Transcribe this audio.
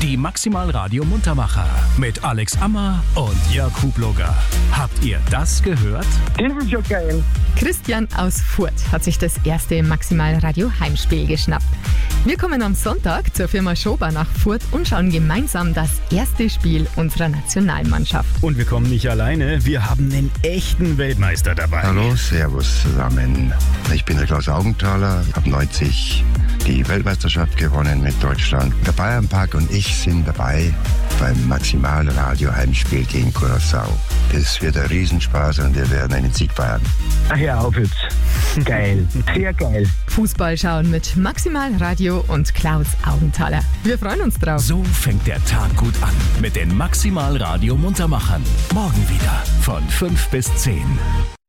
Die Maximal Radio Muntermacher mit Alex Ammer und Jörg Hubloger. Habt ihr das gehört? Das ist ja geil. Christian aus Furth hat sich das erste Maximal Radio Heimspiel geschnappt. Wir kommen am Sonntag zur Firma Schober nach Furth und schauen gemeinsam das erste Spiel unserer Nationalmannschaft. Und wir kommen nicht alleine, wir haben einen echten Weltmeister dabei. Hallo, servus zusammen. Ich bin der Klaus Augenthaler, habe 90 die Weltmeisterschaft gewonnen mit Deutschland. Der Bayernpark und ich sind dabei beim Maximal Radio Heimspiel gegen Curaçao. Das wird ein Riesenspaß und wir werden einen Sieg feiern. Ach ja, auf jetzt. Geil. Sehr geil. Fußball schauen mit Maximal Radio und Klaus Augenthaler. Wir freuen uns drauf. So fängt der Tag gut an mit den Maximal Radio Muntermachern. Morgen wieder von 5 bis 10.